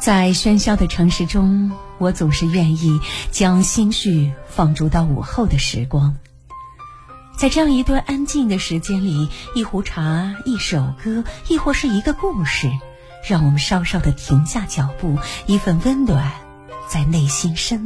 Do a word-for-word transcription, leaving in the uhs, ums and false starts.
在喧嚣的城市中，我总是愿意将心绪放逐到午后的时光。在这样一段安静的时间里，一壶茶，一首歌，亦或是一个故事，让我们稍稍的停下脚步，一份温暖在内心深